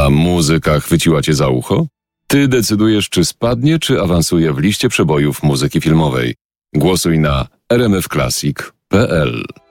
A muzyka chwyciła cię za ucho? Ty decydujesz, czy spadnie, czy awansuje w liście przebojów muzyki filmowej. Głosuj na rmfclassic.pl.